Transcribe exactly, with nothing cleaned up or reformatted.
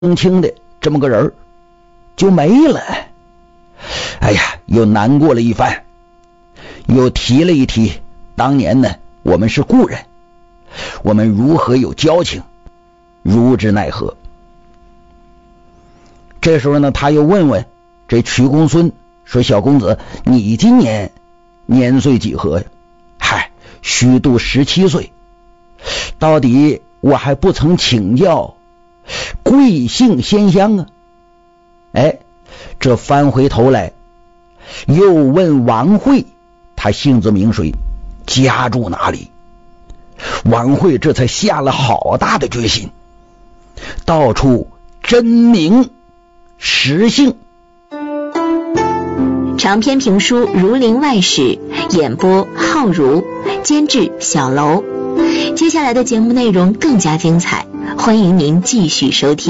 清的这么个人就没了。哎呀，又难过了一番，又提了一提当年呢我们是故人，我们如何有交情，如之奈何。这时候呢，他又问问这曲公孙，说小公子，你今年年岁几何呀？嗨，虚度十七岁。到底我还不曾请教贵姓仙乡啊？哎，这翻回头来又问王慧，他姓字名谁，家住哪里？王慧这才下了好大的决心，道出真名实姓。 长篇评书《儒林外史》，演播浩如，监制小楼。接下来的节目内容更加精彩，欢迎您继续收听。